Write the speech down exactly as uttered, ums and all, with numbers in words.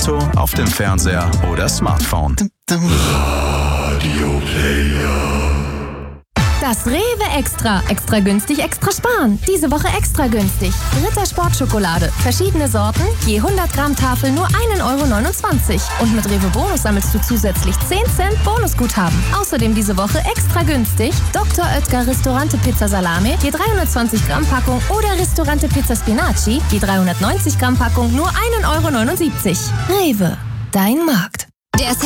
Auto, auf dem Fernseher oder Smartphone. Radio Player. Das Rewe Extra. Extra günstig, extra sparen. Diese Woche extra günstig. Ritter Sportschokolade. Verschiedene Sorten, je hundert Gramm Tafel nur ein Euro neunundzwanzig. Und mit Rewe Bonus sammelst du zusätzlich zehn Cent Bonusguthaben. Außerdem diese Woche extra günstig Doktor Oetker Ristorante Pizza Salame, je dreihundertzwanzig Gramm Packung oder Ristorante Pizza Spinaci, je dreihundertneunzig Gramm Packung nur ein Euro neunundsiebzig. Rewe, dein Markt. Der